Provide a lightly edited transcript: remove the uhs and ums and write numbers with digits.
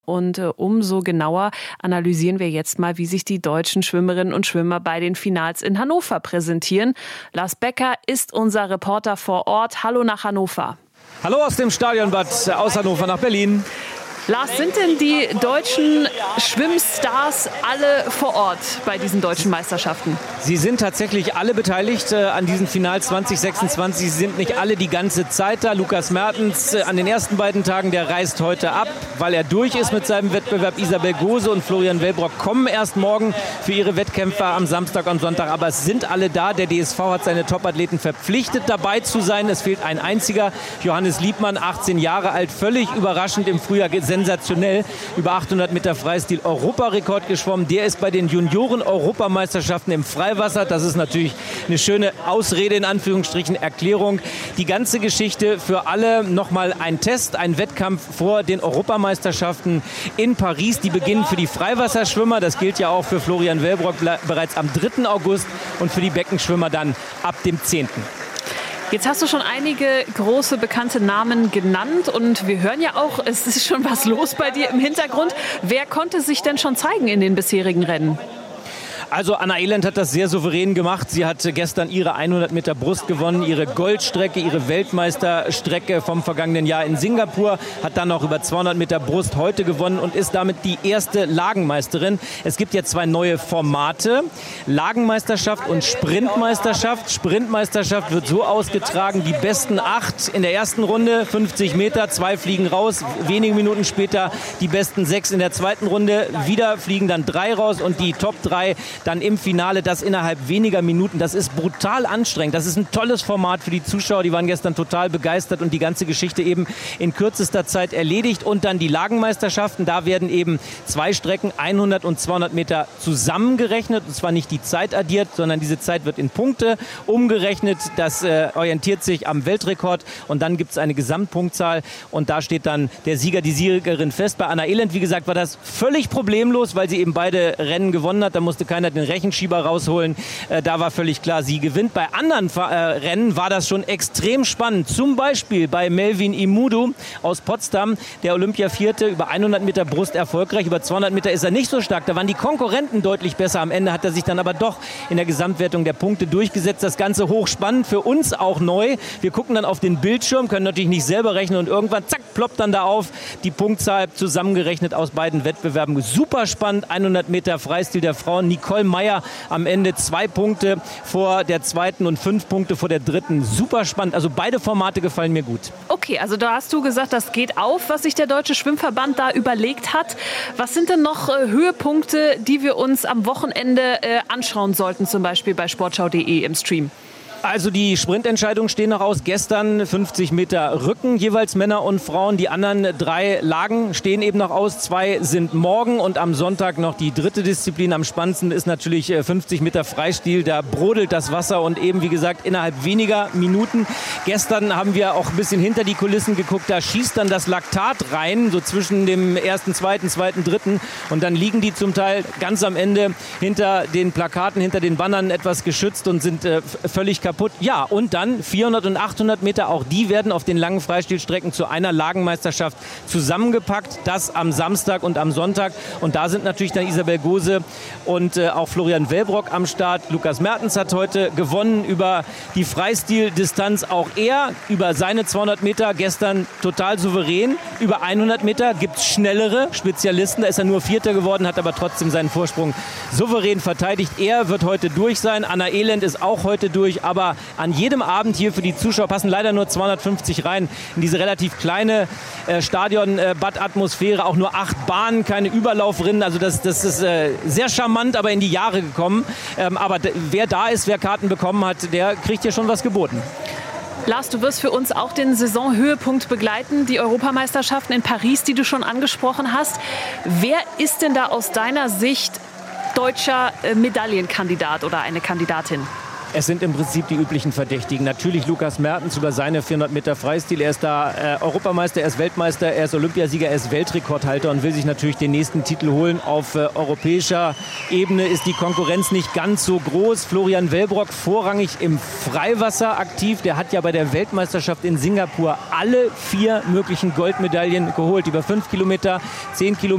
Und umso genauer analysieren wir jetzt mal, wie sich die deutschen Schwimmerinnen und Schwimmer bei den Finals in Hannover präsentieren. Lars Becker ist unser Reporter vor Ort. Hallo nach Hannover. Hallo aus dem Stadionbad aus Hannover nach Berlin. Lars, sind denn die deutschen Schwimmstars alle vor Ort bei diesen deutschen Meisterschaften? Sie sind tatsächlich alle beteiligt an diesen Finals 2026. Sie sind nicht alle die ganze Zeit da. Lukas Mertens an den ersten beiden Tagen, der reist heute ab, weil er durch ist mit seinem Wettbewerb. Isabel Gose und Florian Wellbrock kommen erst morgen für ihre Wettkämpfe am Samstag und Sonntag. Aber es sind alle da. Der DSV hat seine Topathleten verpflichtet, dabei zu sein. Es fehlt ein einziger, Johannes Liebmann, 18 Jahre alt, völlig überraschend im Frühjahr sensationell über 800 Meter Freistil Europarekord geschwommen. Der ist bei den Junioren-Europameisterschaften im Freiwasser. Das ist natürlich eine schöne Ausrede, in Anführungsstrichen, Erklärung. Die ganze Geschichte für alle nochmal ein Test, ein Wettkampf vor den Europameisterschaften in Paris. Die beginnen für die Freiwasserschwimmer. Das gilt ja auch für Florian Wellbrock bereits am 3. August und für die Beckenschwimmer dann ab dem 10. Jetzt hast du schon einige große, bekannte Namen genannt und wir hören ja auch, es ist schon was los bei dir im Hintergrund. Wer konnte sich denn schon zeigen in den bisherigen Rennen? Also Anna Elend hat das sehr souverän gemacht. Sie hat gestern ihre 100 Meter Brust gewonnen, ihre Goldstrecke, ihre Weltmeisterstrecke vom vergangenen Jahr in Singapur, hat dann noch über 200 Meter Brust heute gewonnen und ist damit die erste Lagenmeisterin. Es gibt jetzt zwei neue Formate, Lagenmeisterschaft und Sprintmeisterschaft. Sprintmeisterschaft wird so ausgetragen, die besten 8 in der ersten Runde, 50 Meter, 2 fliegen raus. Wenige Minuten später die besten 6 in der zweiten Runde, wieder fliegen dann 3 raus und die Top 3 dann im Finale, das innerhalb weniger Minuten. Das ist brutal anstrengend. Das ist ein tolles Format für die Zuschauer. Die waren gestern total begeistert und die ganze Geschichte eben in kürzester Zeit erledigt. Und dann die Lagenmeisterschaften. Da werden eben 2 Strecken, 100 und 200 Meter zusammengerechnet. Und zwar nicht die Zeit addiert, sondern diese Zeit wird in Punkte umgerechnet. Das orientiert sich am Weltrekord. Und dann gibt es eine Gesamtpunktzahl. Und da steht dann der Sieger, die Siegerin fest. Bei Anna Elend, wie gesagt, war das völlig problemlos, weil sie eben beide Rennen gewonnen hat. Da musste keiner den Rechenschieber rausholen. Da war völlig klar, sie gewinnt. Bei anderen Rennen war das schon extrem spannend. Zum Beispiel bei Melvin Imudu aus Potsdam, der Olympia-Vierte, über 100 Meter Brust erfolgreich. Über 200 Meter ist er nicht so stark. Da waren die Konkurrenten deutlich besser. Am Ende hat er sich dann aber doch in der Gesamtwertung der Punkte durchgesetzt. Das Ganze hochspannend, für uns auch neu. Wir gucken dann auf den Bildschirm, können natürlich nicht selber rechnen und irgendwann, zack, ploppt dann da auf die Punktzahl zusammengerechnet aus beiden Wettbewerben. Super spannend, 100 Meter Freistil der Frauen. Nicole Meyer am Ende 2 Punkte vor der zweiten und 5 Punkte vor der dritten. Super spannend. Also beide Formate gefallen mir gut. Okay, also da hast du gesagt, das geht auf, was sich der Deutsche Schwimmverband da überlegt hat. Was sind denn noch Höhepunkte, die wir uns am Wochenende anschauen sollten, zum Beispiel bei sportschau.de im Stream? Also die Sprintentscheidungen stehen noch aus. Gestern 50 Meter Rücken, jeweils Männer und Frauen. Die anderen 3 Lagen stehen eben noch aus. 2 sind morgen und am Sonntag noch die dritte Disziplin. Am spannendsten ist natürlich 50 Meter Freistil. Da brodelt das Wasser und eben, wie gesagt, innerhalb weniger Minuten. Gestern haben wir auch ein bisschen hinter die Kulissen geguckt. Da schießt dann das Laktat rein, so zwischen dem ersten, zweiten, dritten. Und dann liegen die zum Teil ganz am Ende hinter den Plakaten, hinter den Bannern etwas geschützt und sind völlig kaputt. Ja, und dann 400 und 800 Meter, auch die werden auf den langen Freistilstrecken zu einer Lagenmeisterschaft zusammengepackt. Das am Samstag und am Sonntag. Und da sind natürlich dann Isabel Gose und auch Florian Wellbrock am Start. Lukas Mertens hat heute gewonnen über die Freistildistanz. Auch er über seine 200 Meter gestern total souverän. Über 100 Meter gibt es schnellere Spezialisten. Da ist er nur Vierter geworden, hat aber trotzdem seinen Vorsprung souverän verteidigt. Er wird heute durch sein. Anna Elend ist auch heute durch, aber an jedem Abend hier für die Zuschauer passen leider nur 250 rein in diese relativ kleine Stadion-Bad-Atmosphäre. Auch nur 8 Bahnen, keine Überlaufrinnen. Also das ist sehr charmant, aber in die Jahre gekommen. Aber wer da ist, wer Karten bekommen hat, der kriegt hier schon was geboten. Lars, du wirst für uns auch den Saisonhöhepunkt begleiten, die Europameisterschaften in Paris, die du schon angesprochen hast. Wer ist denn da aus deiner Sicht deutscher Medaillenkandidat oder eine Kandidatin? Es sind im Prinzip die üblichen Verdächtigen. Natürlich Lukas Mertens über seine 400 Meter Freistil. Er ist da Europameister, er ist Weltmeister, er ist Olympiasieger, er ist Weltrekordhalter und will sich natürlich den nächsten Titel holen. Auf europäischer Ebene ist die Konkurrenz nicht ganz so groß. Florian Wellbrock vorrangig im Freiwasser aktiv. Der hat ja bei der Weltmeisterschaft in Singapur alle 4 möglichen Goldmedaillen geholt. Über 5 Kilometer, 10 Kilometer.